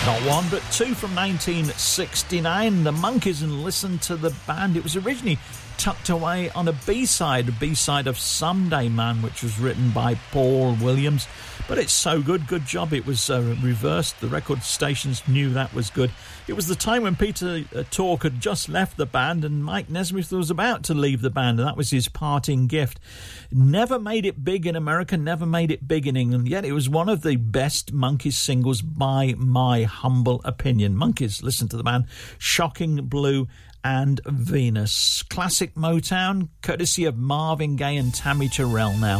Not one, but two from 1969. The Monkees, and listen to the band. It was originally tucked away on a B-side of Someday Man, which was written by Paul Williams. But it's so good. Good job. It was reversed. The record stations knew that was good. It was the time when Peter Tork had just left the band and Mike Nesmith was about to leave the band, and that was his parting gift. Never made it big in America, never made it big in England, yet it was one of the best Monkees singles by my humble opinion. Monkees, listen to the band, Shocking Blue and Venus. Classic Motown, courtesy of Marvin Gaye and Tammy Terrell now.